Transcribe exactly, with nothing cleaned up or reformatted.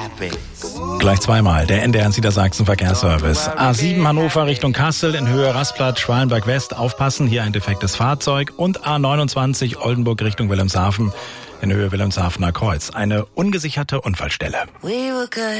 Gleich zweimal der N D R Niedersachsen Verkehrsservice. A sieben Hannover Richtung Kassel in Höhe Rastplatz Schwalenberg West. Aufpassen, hier ein defektes Fahrzeug. Und A neunundzwanzig Oldenburg Richtung Wilhelmshaven in Höhe Wilhelmshavener Kreuz. Eine ungesicherte Unfallstelle.